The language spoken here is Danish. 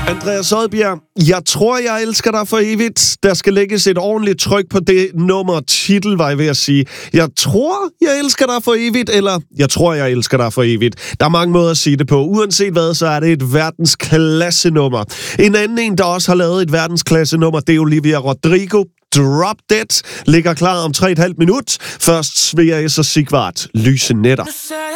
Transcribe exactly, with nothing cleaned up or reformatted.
Andreas Odbjerg, jeg tror, jeg elsker dig for evigt. Der skal lægges et ordentligt tryk på det nummer. Titel var jeg ved at sige. Jeg tror, jeg elsker dig for evigt, eller jeg tror, jeg elsker dig for evigt. Der er mange måder at sige det på. Uanset hvad, så er det et verdensklasse nummer. En anden en, der også har lavet et verdensklasse nummer, det er Olivia Rodrigo. Drop Dead ligger klar om tre komma fem minut. Først Svea S. og Sigvart, Lyse Nætter.